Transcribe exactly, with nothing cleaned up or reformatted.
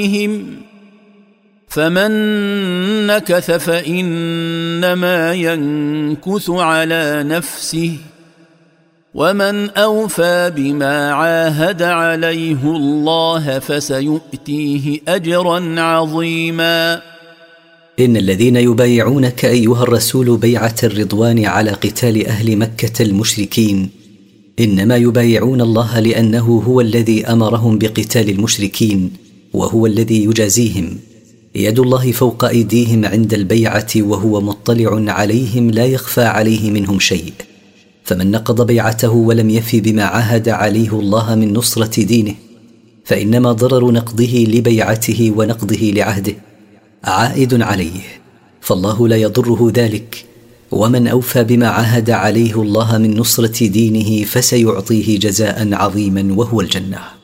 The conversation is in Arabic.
فمن نكث فإنما ينكث على نفسه ومن أوفى بما عاهد عليه الله فسيؤتيه أجرا عظيما. إن الذين يبايعونك أيها الرسول بيعة الرضوان على قتال أهل مكة المشركين إنما يبايعون الله لأنه هو الذي أمرهم بقتال المشركين وهو الذي يجازيهم. يد الله فوق أيديهم عند البيعة وهو مطلع عليهم لا يخفى عليه منهم شيء. فمن نقض بيعته ولم يفي بما عاهد عليه الله من نصرة دينه فإنما ضرر نقضه لبيعته ونقضه لعهده عائد عليه، فالله لا يضره ذلك. ومن أوفى بما عاهد عليه الله من نصرة دينه فسيعطيه جزاء عظيما وهو الجنة.